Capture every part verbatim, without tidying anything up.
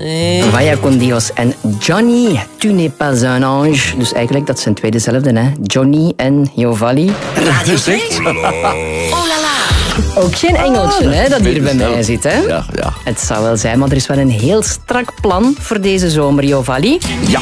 Vaya con Dios en Johnny, tu n'es pas un ange. Dus eigenlijk, dat zijn twee dezelfde, hè. Johnny en Jovalli. Radio twee. Oh la la. Ook geen engeltje, hè, dat hier bij mij zit, hè. Ja, ja. Het zou wel zijn, maar er is wel een heel strak plan voor deze zomer, Jovalli. Ja.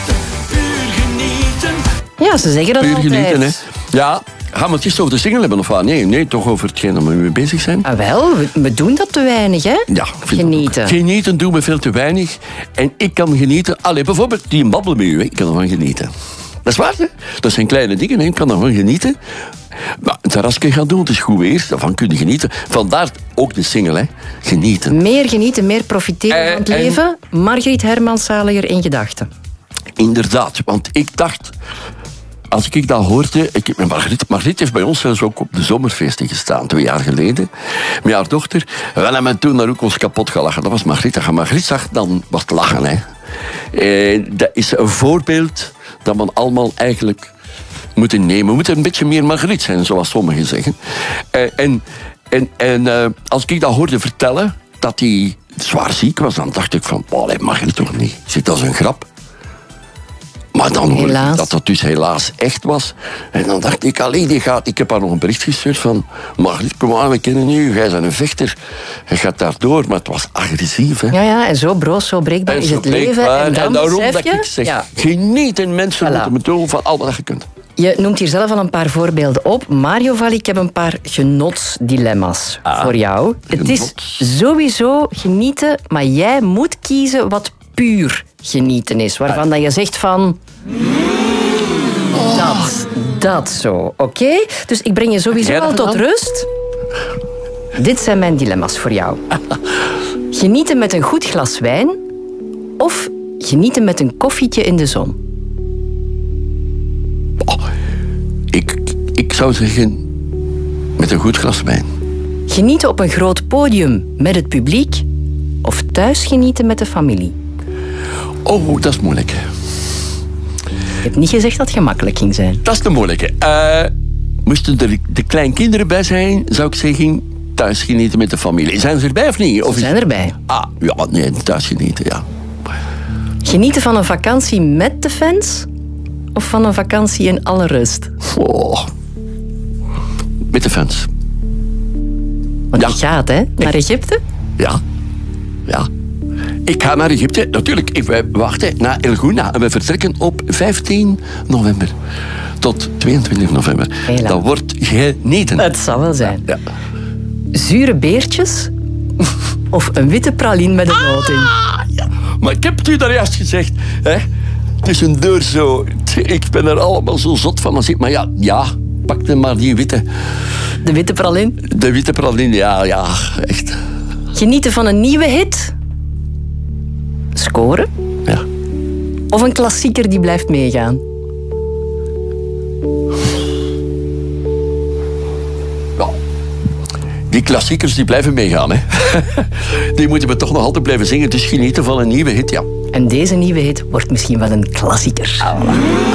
Ja, ze zeggen dat Puur altijd. genieten, hè. Ja. Gaan we het eerst over de single hebben of wat? Nee, nee, toch over hetgeen waar we mee bezig zijn. Ah, wel, we, we doen dat te weinig, hè? Ja, ik vind Genieten. dat ook. Genieten doen we veel te weinig. En ik kan genieten... Allee, bijvoorbeeld die babbel met u, hè. Ik kan ervan genieten. Dat is waar, hè? Dat zijn kleine dingen, hè. Ik kan ervan genieten. Maar het terrasje gaan doen, het is goed weer. Daarvan kun je genieten. Vandaar ook de single, hè. Genieten. Meer genieten, meer profiteren Eh, van het en- leven. Margriet Hermans Zaliger in gedachten. Inderdaad, want ik dacht... Als ik dat hoorde... Ik, Margriet, Margriet heeft bij ons zelfs ook op de zomerfeesten gestaan, twee jaar geleden. Met haar dochter. We hebben toen daar ook ons kapot gelachen. Dat was Margriet. Als je Margriet zag, dan was het lachen. Hè. Eh, dat is een voorbeeld dat man allemaal eigenlijk moeten nemen. We moeten een beetje meer Margriet zijn, zoals sommigen zeggen. Eh, en en, en eh, als ik dat hoorde vertellen, dat hij zwaar ziek was, dan dacht ik van... Oh, Margriet toch niet? Zit als een grap? Maar dan hoorde Helaas. ik dat dat dus helaas echt was. En dan dacht ik, allee, die gaat... Ik heb haar nog een bericht gestuurd van... Margriet, kom aan, we kennen u. Jij bent een vechter. Je gaat daardoor. Maar het was agressief, hè. Ja, ja, en zo broos, zo breekbaar En is zo het leven. breekbaar. En dan En daarom besef dat je... ik zeg, Ja. genieten mensen Voilà. moeten doen van al wat je kunt. Je noemt hier zelf al een paar voorbeelden op. Mario Valli, ik heb een paar genotsdilemma's Ah, voor jou. Het is genots. sowieso genieten, maar jij moet kiezen wat puur genieten is. Waarvan Ah. dat je zegt van... Dat, dat zo, oké? Dus ik breng je sowieso Jij al dat tot dan? rust. Dit zijn mijn dilemma's voor jou. Genieten met een goed glas wijn of genieten met een koffietje in de zon? Oh, ik, ik zou zeggen, met een goed glas wijn. Genieten op een groot podium met het publiek of thuis genieten met de familie? Oh, dat is moeilijk. Je hebt niet gezegd dat het gemakkelijk ging zijn. Dat is de moeilijke. Eh, moesten er de kleinkinderen bij zijn, zou ik zeggen, thuis genieten met de familie. Zijn ze erbij of niet? Of We is- zijn erbij. Ah, ja, nee, thuis genieten, ja. Genieten van een vakantie met de fans of van een vakantie in alle rust? Oh. Met de fans. Want Ja. je gaat, hè, naar Egypte. Ja. Ja. Ik ga naar Egypte. Natuurlijk, ik- wij wachten naar El Gouna. En we vertrekken op vijftien november. Tot tweeëntwintig november. Heel lang. Dat wordt genieten. Het zal wel zijn. Ja. Zure beertjes of een witte praline met een noot in? Ah, ja. Maar ik heb het u daar juist gezegd. Hè? Tussendoor zo. Ik ben er allemaal zo zot van. Als ik, maar ja, ja, pak dan maar die witte. De witte praline. De witte praline, ja, ja, echt. Genieten van een nieuwe hit. Scoren. Ja. Of een klassieker die blijft meegaan. Ja. Die klassiekers die blijven meegaan, hè. Die moeten we toch nog altijd blijven zingen. Dus genieten van een nieuwe hit, ja. En deze nieuwe hit wordt misschien wel een klassieker.